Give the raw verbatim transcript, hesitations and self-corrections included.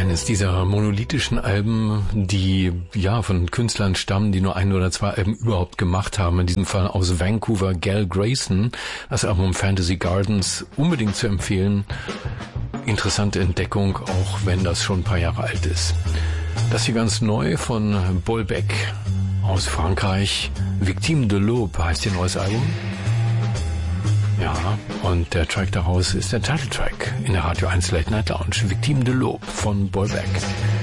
Eines dieser monolithischen Alben, die ja von Künstlern stammen, die nur ein oder zwei Alben überhaupt gemacht haben. In diesem Fall aus Vancouver, Gal Grayson. Das Album Fantasy Gardens unbedingt zu empfehlen. Interessante Entdeckung, auch wenn das schon ein paar Jahre alt ist. Das hier ganz neu von Bolbec aus Frankreich. Victime de l'Aube heißt ihr neues Album. Ja, und der Track daraus ist der Titeltrack in der Radio eins Late Night Lounge. Victime de l'Aube von Bolbec.